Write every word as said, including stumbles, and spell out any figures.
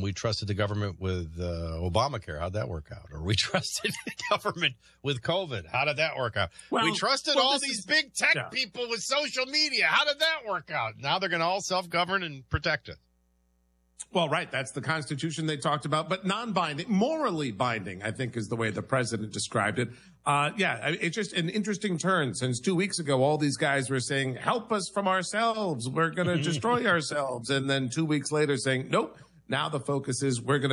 we trusted the government with uh, Obamacare. How'd that work out? Or we trusted the government with COVID. How did that work out? Well, we trusted well, all these is, big tech yeah. people with social media. How did that work out? Now they're going to all self-govern and protect us. Well, right. That's the Constitution they talked about, but non-binding, morally binding, I think is the way the president described it. Uh, yeah, it's just an interesting turn. Since two weeks ago, all these guys were saying, help us from ourselves. We're going to destroy ourselves. And then two weeks later saying, nope. Now the focus is we're going to